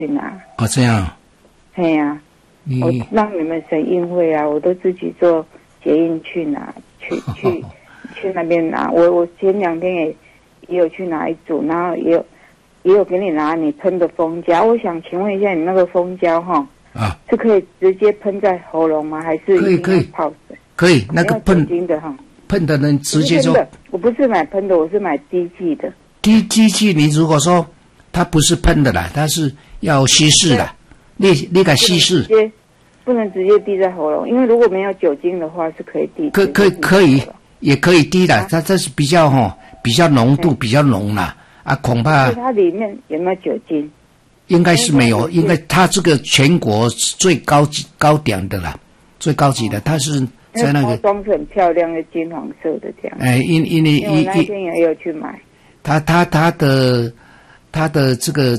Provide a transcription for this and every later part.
去拿。 哦，这样。 嘿呀、我让你们省运费啊，我都自己坐捷运去拿，去那边拿。我前2天也有去拿一组，然后也有给你拿你喷的蜂胶。我想请问一下，你那个蜂胶是可以直接喷在喉咙吗？还是可以泡水？ 可以，那个喷的喷的人直接就。 我不是买喷的，我是买滴剂的。 滴剂，你如果说它不是喷的啦，它是要稀释的，你给稀释。 不能直接滴在喉咙，因为如果没有酒精的话是可以滴。 可以，也可以滴的。它这是比较浓度比较浓啦，恐怕。 它里面有没有酒精？ 应该是没有，因为它这个全国最高点的啦，最高级的，它是在那个。 包装是很漂亮的金黄色的这样。 因为我那天也有去买。 它的这个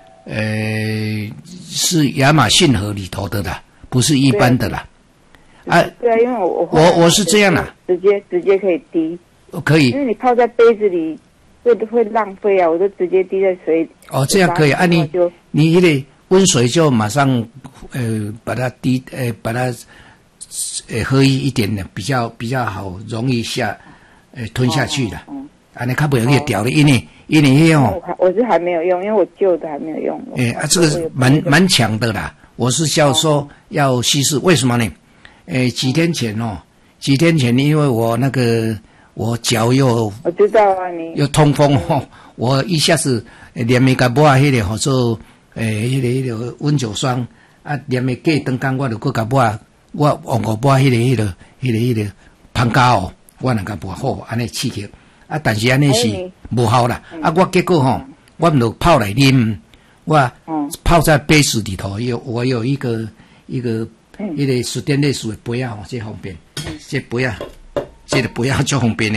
是亚马逊河里头的啦。不是一般的啦， 对啊，因为我是这样啦， 直接可以滴， 可以， 因为你泡在杯子里会浪费啊，我就直接滴在水里。 哦，这样可以啊，你得温水就马上把它把它喝一点的，比较好，容易吞下去的，你较不容易掉的，因为我是还没有用，因为我旧的还没有用。 这个蛮强的啦。我是叫说要稀释，为什么呢？几天前，因为我脚我知道啊，你又通风我一下子连没甲抹迄个做迄个温酒霜连没过灯光，我就搁甲抹，我往过抹迄个芳胶我能甲抹好，安尼刺激但是安尼是无效啦我结果我唔就泡来啉。我泡在杯子里头，我有一个史丹利水的杯啊，这方便，这杯啊，这个杯啊就方便的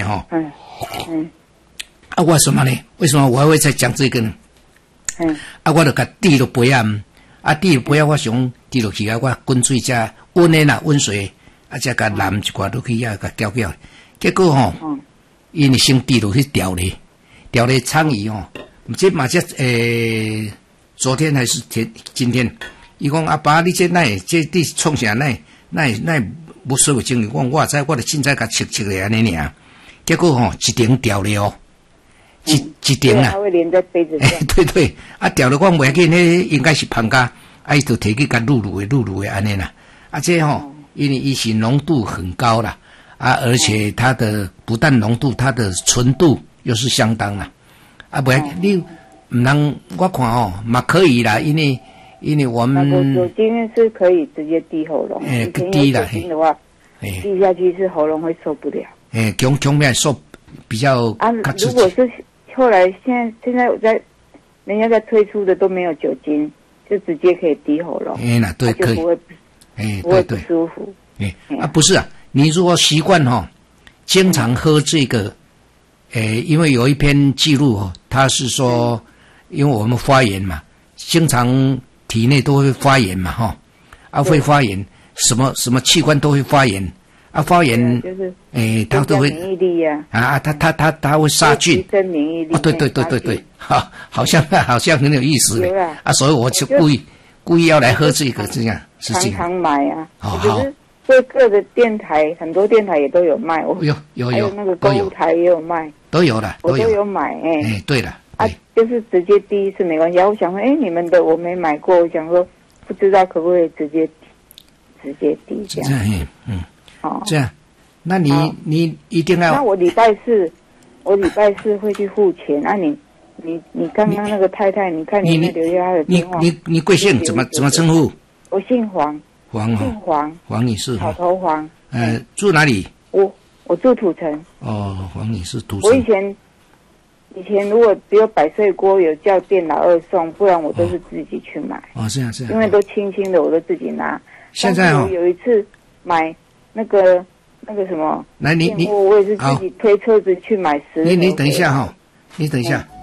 为什么呢？为什么我还会再讲这个呢？我就甲滴落杯滴落杯我想滴落去我滚水加温的啦，温水再甲淋一寡落去甲搅，结果因为先滴落去调咧苍蝇这嘛昨天还是今天，伊讲阿爸，你这你创啥那无所谓精力，我知，我就凊彩甲切咧安尼尔，结果一顶掉了一顶啊， 它会连在杯子上。 对，掉了我袂紧，那应该是芳胶，伊就摕去甲卤的安尼啦，这因为伊是浓度很高啦，而且它的不但浓度，它的纯度又是相当啦，袂你。唔能，我看嘛可以啦，因为我们酒精是可以直接滴喉咙， 滴啦， 酒精的话，滴下去是喉咙会受不了。 强面受比较如果是后来现在我在人家在推出的都没有酒精，就直接可以滴喉咙， 对，可以， 不会不舒服。 不是啊，你如果习惯经常喝这个，因为有一篇记录他是说。因为我们发炎嘛，经常体内都会发炎嘛，会发炎，什么器官都会发炎，发炎， 就是它都会免疫力呀， 它会杀菌， 提升免疫力， 对，好像很有意思嘞，所以我就故意要来喝这个，这样是这样， 常买啊，好，所以各个电台很多电台也都有卖， 有， 还有那个购物台也有卖， 都有了， 我都有买， 对了。 就是直接滴是没关系。我想说，你们的我没买过，我想说不知道可不可以直接滴这样。 这样，那你一定要。 那我礼拜四会去付钱。你刚刚那个太太，你看你留下她的电话。 你贵姓？怎么称呼？ 我姓黄。姓黄。 黄女士。 草头黄。 住哪里？ 我住土城。 黄女士土城。 我以前如果只有百岁锅有叫电脑2送，不然我都是自己去买。 这样。 因为都轻轻的，我都自己拿。 现在我有一次买那个什么， 来你我也是自己推车子去买食。 你等一下你等一下，